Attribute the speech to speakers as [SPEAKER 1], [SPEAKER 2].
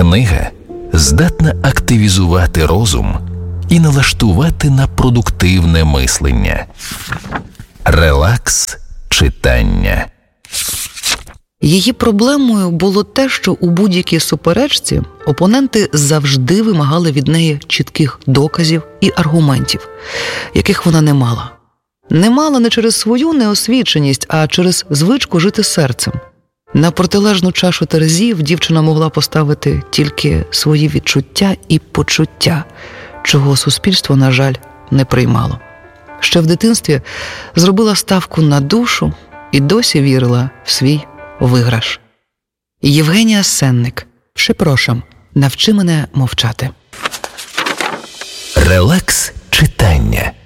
[SPEAKER 1] Книга здатна активізувати розум і налаштувати на продуктивне мислення. Релакс читання.
[SPEAKER 2] Її проблемою було те, що у будь-якій суперечці опоненти завжди вимагали від неї чітких доказів і аргументів, яких вона не мала. Не мала не через свою неосвіченість, а через звичку жити серцем. На протилежну чашу терезів дівчина могла поставити тільки свої відчуття і почуття, чого суспільство, на жаль, не приймало. Ще в дитинстві зробила ставку на душу і досі вірила в свій виграш. Євгенія Сенник. Прzepraszam. Навчи мене мовчати.
[SPEAKER 1] Релакс читання.